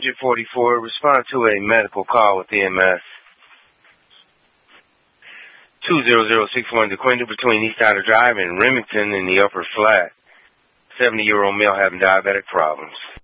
Digit 44, respond to a medical call with EMS. 20061 DeQuinta between East Outer Drive and Remington in the upper flat. 70-year-old male having diabetic problems.